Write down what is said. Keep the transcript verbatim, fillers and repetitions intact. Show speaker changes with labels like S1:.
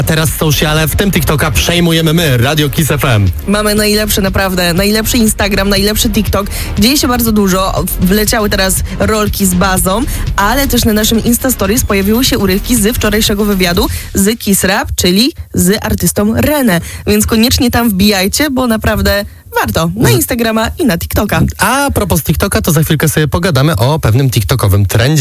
S1: Teraz sociale, w tym TikToka przejmujemy my, Radio Kiss F M.
S2: Mamy najlepszy, naprawdę, najlepszy Instagram, najlepszy TikTok. Dzieje się bardzo dużo. Wleciały teraz rolki z bazą, ale też na naszym Insta Stories pojawiły się urywki z wczorajszego wywiadu z Kiss Rap, czyli z artystą René. Więc koniecznie tam wbijajcie, bo naprawdę warto. Na Instagrama i na TikToka.
S1: A propos TikToka, to za chwilkę sobie pogadamy o pewnym TikTokowym trendzie.